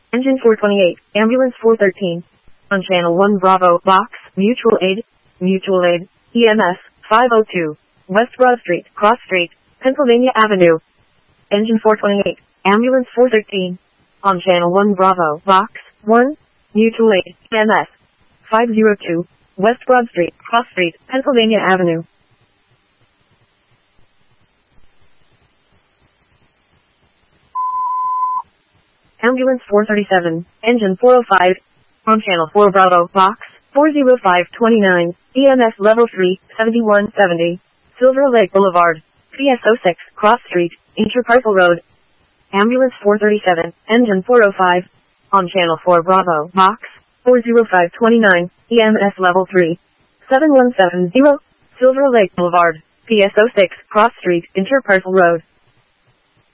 Engine 428, Ambulance 413. On Channel 1 Bravo, Box, Mutual Aid, EMS, 502, West Broad Street, Cross Street, Pennsylvania Avenue. Engine 428, Ambulance 413. On Channel 1 Bravo, Box, 1, Mutual Aid, EMS, 502, West Broad Street, Cross Street, Pennsylvania Avenue. Ambulance 437, Engine 405, on Channel 4 Bravo, Box, 40529, EMS Level 3, 7170, Silver Lake Boulevard, PS06, Cross Street, Interparcel Road. Ambulance 437, Engine 405, on Channel 4 Bravo, Box, 40529, EMS Level 3, 7170, Silver Lake Boulevard, PS06, Cross Street, Interparcel Road.